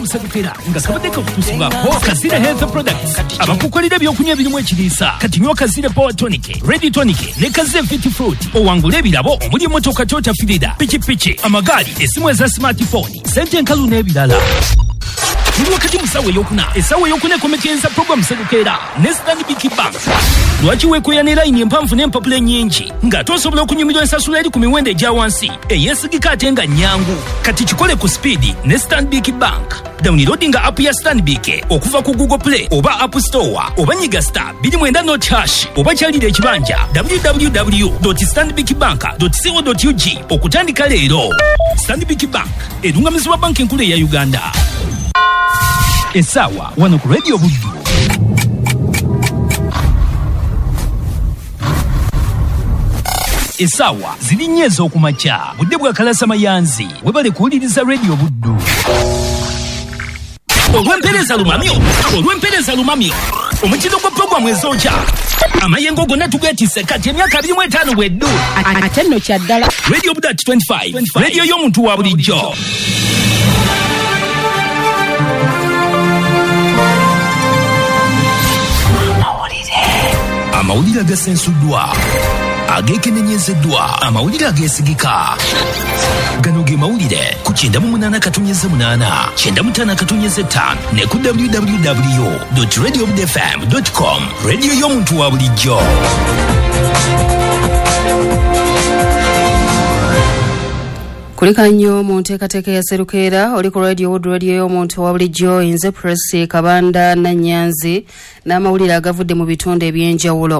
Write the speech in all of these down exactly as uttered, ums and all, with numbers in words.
muserukira nga kabadeko kutusibako Kazire Health Products abakukolera byokunywa birimu ekiriisa kati nywa Kazire Power Tonic, Ready Tonic ne Kazire Fit Fruit owangula ebirabo omuli emotoka Toyota Fielder, pikipiki, amagaali, esimu eza smartphone, sente enkalu n'ebirala. Tuli wakati musawe yokuna esawe yokuna komekenza program serukera ne Stanbic Bank lwaki wekoyanira ine mpamvu n'empapula nyingi nga tosobola okunyumirwa ensasula eri ku miwendo egya wansi eyesigika ate nga nyangu kati kikole ku speed ne Stanbic Bank. Downloadinga app ya Stanbic okuva ku Google Play oba App Store oba nyiga star two nine not hash oba kyalira ekibanja w w w dot stanbic bank dot co dot u g okutandika leero. Stanbic Bank erungamizibwa banki enkulu ya Uganda. Esawa wano ku Radio Buddu. Esawa ziri nyezo okumacha budde bwa kalasa mayanzi webale kuwuliriza Radio Buddu. Olwempereza lumamyo olwempereza lumamyo omukino gwa programu ezooja amayengo gonna tugetise kati emyaka abiri mu etaano bweddu ate nno kyaddala. Radio Buddu twenty-five radio y'omuntu wa bulijjo. Amawulire agasensuddwa agekenenyezeddwa amawulire agesigika gano ge mawulire ku kyenda mu munaana katonyeze munaana kyenda mu ttaano katonyeze ttaano ne ku w w w dot radio buddu f m dot com radio y'omuntu wa bulijjo. Kulika nnyo mu nteekateeka ya Serukera oli ku Radio Buddu radio y'omuntu wa bulijjo nze Press Kabanda Nanyanzi n'amawulire agavudde mu bitundu eby'enjawulo.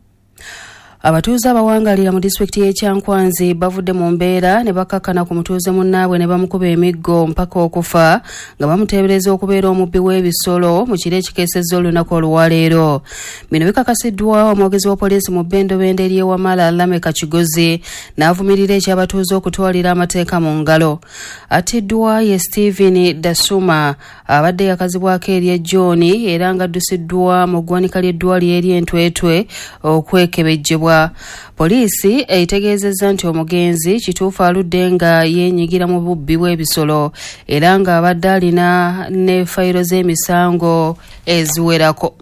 Abatuuze abawangalira mu disitulikiti y'Ekyankwanzi bavudde mu mbeera ne bakakkana ku mutuuze munnaabwe ne bamukuba emiggo mpaka okufa nga bamuteebereza okubeera omubbi w'ebisolo mu kiro ekikeesezza olunaku olwaleero. Bino bikakasiddwa omwogezi wa poliisi mu Bendobendo eri Wamala Lameka Kigozi n'avumirira ekyabatuuze okutwalira amateeka mu ngalo. Attiddwa ye Stephen Dasuma abadde yakazibwako eri John era nga addusiddwa mu ggwanika ly'eddwali eri Entwetwe okwekebejjebwa. Poliisi eitegeezezza nti omugenzi kituufu aludde nga yeenyigira mu bubbi bw'ebisolo era nga abadde alina ne fayiro z'emisango eziwerako.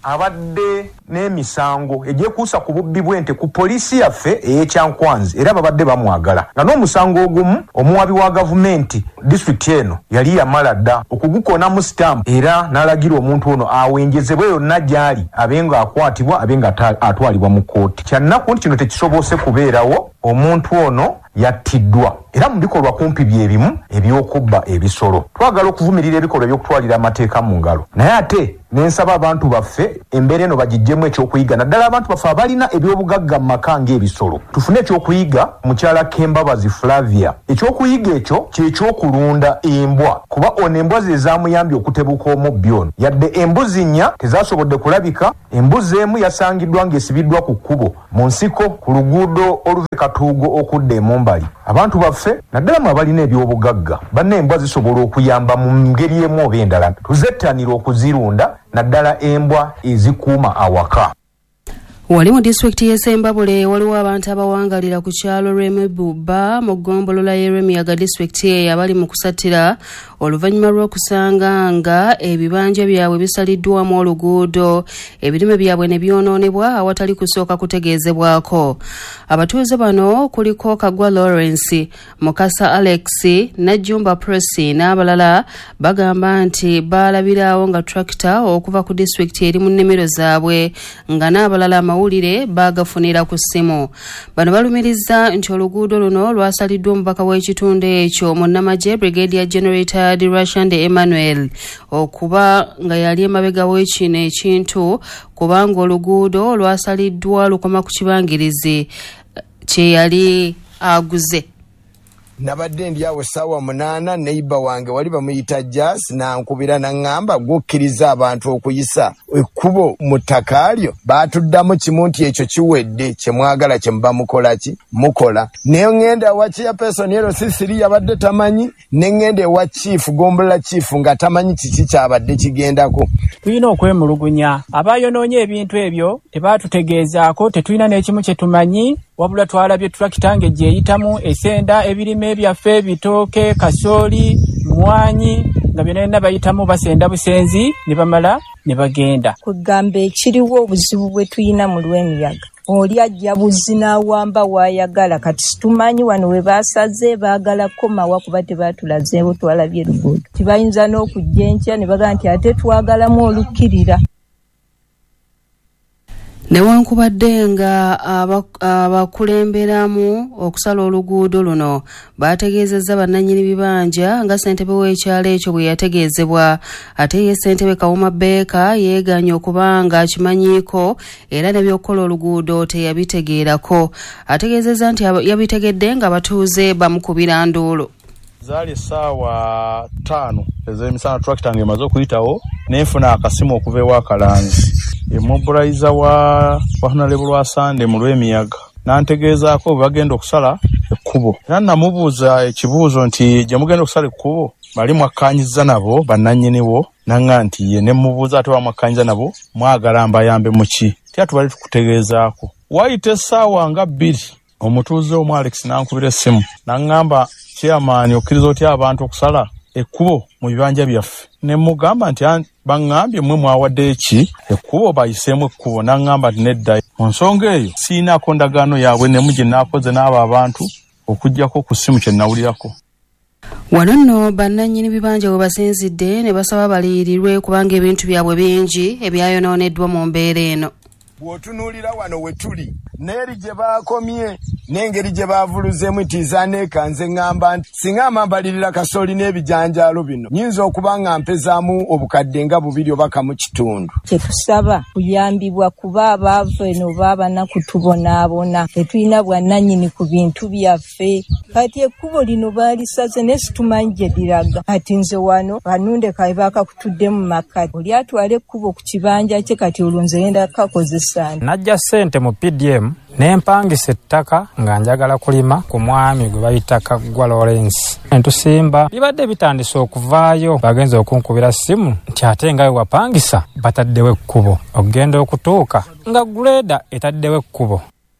Abadde n'emisango egyekuusa ku bubbi bw'ente ku poliisi yaffe ey'Ekyankwanzi era babadde bamwagala nga n'omusango ogumu omuwabi wa gavumenti disitulikiti eno yali yamala dda okugukonamu stamp era n'alagira omuntu ono awenjezebwe yonna gy'ali abe nga akwatibwa abe nga atwalibwa mu kkooti. Kyannaku nti kino tekisobose kubeerawo, omuntu ono yattiddwa era mu bikolwa kumpi byebimu ebyokubba ebisolo. Twagala okuvumirira ebikolwa ebyokutwalira amateeka mu ngalo naye ate nensaba abantu baffe embeera eno bagijjemu ekyokuyiga naddala abantu baffe abalina ebyobugagga mu maka ng'ebisolo. Tufune ekyokuyiga mukyala Kembabazi Flavia. Ekyokuyiga ekyo kyekyokulunda embwa kuba ono embwa ze zamuyambye okutebuka omubbi ono. Yadde embuzi nnya tezasobodde kulabika, embuzi emu yasangiddwa ng'esibiddwa ku kkubo mu nsiko ku luguudo oluva Katuugo okudda emumbali. Abantu baffe naddala mu abalina ebyobugagga banne embwa zisobola okuyamba mu ngeri emu oba endala. Tuzettanira okuzirunda naddala embwa ezikuuma awaka. Wali mu disitulikiti y'e Sembabule waliwo abantu abawangalira ku kyalo Remebuba mu ggombolola y'Eremiyaga disitulikiti eyo abali mu kusattira oluvannyuma lw'okusanga nga ebibanja byabwe bisaliddwamu oluguudo ebirime byabwe ne byonoonebwa awatali kusooka kutegeezebwako. Abatuuze bano kuliko Kagwa Lawrence, Mukasa Alex, Najjumba Presi n'abalala bagamba nti baalabirawo nga tractor okuva ku disitulikiti eri mu nnimiro zaabwe nga n'abalala amawulire bagafunira ku ssimu. Bano balumiriza nti oluguudo luno lwasaliddwa omubaka w'ekitundu ekyo munnamagye Brigadier General Russian Emmanuel okuba nga yali emabega w'ekino ekintu kubanga oluguudo lwasaliddwa lukoma ku kibangirizi kye yali aguze. Nabadde ndi awo sawa munana neighbor wange wali bamuyita Jas nankubira nangamba gukkiriza abantu okuyisa ekkubo mutakalyo batuddamu kimunti ekyo kiwedde kyemwagala kyemba mukolaki mukola ne ngenda wa chia person yero sisiri yabadde tamanyi ne ngende wa chief gombola chief nga tamanyi kiki kyabadde kigendako. Tuyina okwemulugunya abayononye ebintu ebyo tebatutegeezaako tetuyina n'ekimu kye tumanyi wabula twalabye tulakitange gye yitamu esenda ebirime byaffe bitooke kasooli mwanyi nga byonna bayitamu basenda busenzi ne bamala ne bagenda. Kugamba ekiriwo obuzibu bwe tuyina mu lw'emiyaga. Oli ajja buzzi n'awamba waayagala kati situmanyi wano we baasaze baagala komawa kuba tebaatulazeewo twalabye luguudo. Tibayinza n'okujja enkya ne bagamba nti ate twagalamu olukkirira. Newankubadde nga abakulemberamu okusala oluguudo luno baategeezezza bannannyini bibanja nga ssentebe w'ekyalo ekyo bwe yategeezebwa, ate ye ssentebe Kawuma Beeka yeeganye okubanga akimanyiiko era ne by'okukola oluguudo teyabitegeerako. Ategeezezza nti yabitegedde nga batuuze bamukubira nduulu. Zaali essaawa ttaano ez'emisana tractor ng'emaze okuyitawo n'enfuna akasimu okuva ewa Kalanzi emmobiliza wa Honorable Lwasande mu lw'emiyaga n'antegeezaako bagenda okusala ekkubo. Era namubuuza ekibuuzo nti gye mugenda okusala ekkubo bali mwakkaanyiza nabo bannannyiniwo, naŋŋa nti ye ne mubuuza ate wamwakkaanyiza nabo mwagala mbayambe mu ki? Tya tubali tukutegeezaako. Wayita essaawa nga bbiri omutuuze omu Alex n'ankubira essimu n'aŋŋamba chairman okkiriza otya abantu okusala ekkubo mu bibanja byaffe. Ne mugamba nti baŋŋambye mmwe mwawadde eki ekkubo bayiseemu ekkubo. N'aŋŋamba nti nedda. Mu nsonga eyo siinaako ndagaano yaabwe nemu gye naakoze n'abo abantu okuggyako ku ssimu kye nnawulirako. Wano nno bannannyini bibanja we basinzidde ne basaba baliyirirwe kubanga ebintu byabwe bingi ebyayonooneddwa mu mbeera eno. Bw'otunuulira wano we tuli n'eri gye baakomye n'engeri gye baavuluzeemu itiiza neekanze ŋŋamba nti singa amambalirira kasooli n'ebijanjaalo bino nnyinza okuba nga mpezaamu obukadde nga bubiri oba kamu kitundu. Kye tusaba kuyambibwa kuba abaavu eno baabanaku tubonaabona tetulina bwannannyini ku bintu byaffe. Kati ekkubo lino baalisaze ne situmanyi gye liraga. Kati nze wano banunde kabe baakakutudde mu makati oli atwala ekkubo ku kibanja kye kati olwo nze yenda kakozesa. Najja ssente mu P D M nempangisa ettaka nga njagala kulima ku mwami gwe bayita Kaggwa Lawrence. Entusimba bibadde bitandise okuvaayo bagenza okunkubira ssimu nti ate nga we wapangisa bataddewo ekkubo okugenda okutuuka nga greda etaddewo ekkubo.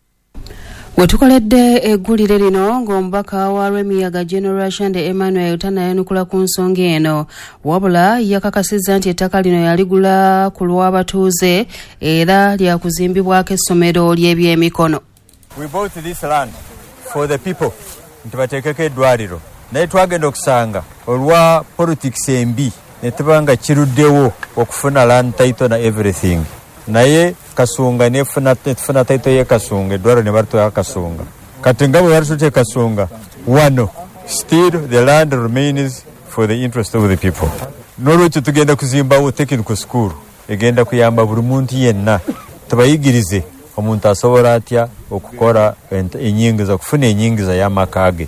Wetukoledde eggulire lino ng'omubaka wa Rwemiyaga General Shande Emmanuel tanayanukula ku nsonga eno, wabula yakakasizza nti ettaka lino yaligula ku lw'abatuuze era lyakuzimbibwako essomero ly'ebyemikono. We bought this land for the people nti bateekeko eddwaliro naye twagenda okusanga olwa politics embi ne tuba nga kiruddewo okufuna land title na everything. Naye Kasunga nefuna tefuna taito ye Kasunga edwaro ne barto ya Kasunga kati nga bwe barito Kasunga wano still the land remains for the interest of the people. N'olwekyo tugenda kuzimbawo technical school egenda kuyamba buli muntu yenna tubayigirize omuntu asobola atya okukora enyingiza kufuna enyingiza y'amaka ge.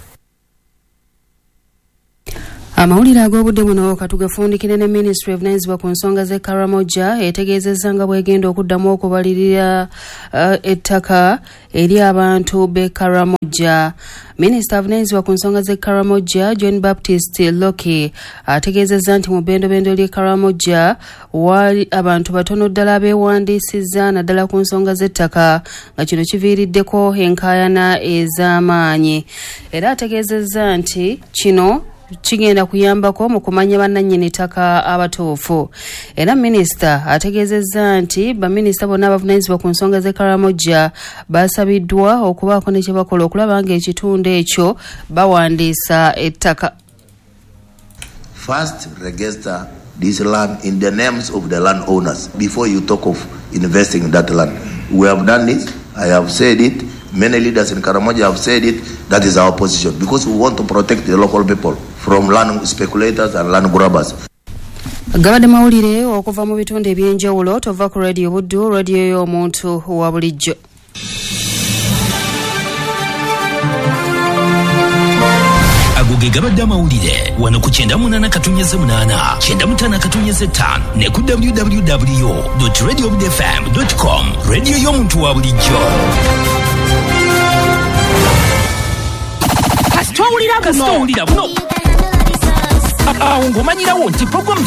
Amawulire ag'obudde buno katugafundikire ne Ministry of Nansibwa ku nsonga z'e Karamoja etegeezezza nga bwegenda okuddamu okubalirira uh, ettaka eri abantu b'e Karamoja. Minister of Nansibwa ku nsonga z'e Karamoja John Baptist Loki ategeezezza nti mu bendobendo ly'e Karamoja wali abantu batono ddala beewandiisizza naddala ku nsonga z'ettaka nga kino kiviiriddeko enkaayana ez'amaanyi. Era ategeezezza nti kino kigenda kuyambako mu kumanya bannannyini ttaka abatuufu. Era minisita ategeezezza nti baminisita bonna abavunaanyizibwa ku nsonga z'e Karamoja basabiddwa okubaako ne kye bakola okulaba ng'ekitundu ekyo bawandiisa ettaka. First, register this land in the names of the landowners before you talk of investing in that land. We have done this. I have said it. Many leaders in Karamoja have said it. That is our position because we want to protect the local people from land speculators and land grabbers. Gabadde mawulire okuva mu bitundu ebyenjawulo tova ku Radio Buddu, radio y'omuntu wa bulijjo. Agoge gabadde amawulire wano ku kyenda munana katunnyeze munana kyenda mutana katunnyeze ttaano ne ku w w w dot radio buddu f m dot com radio y'omuntu wa bulijjo. Kasitowulira buno awo ng'omanyirawo nti program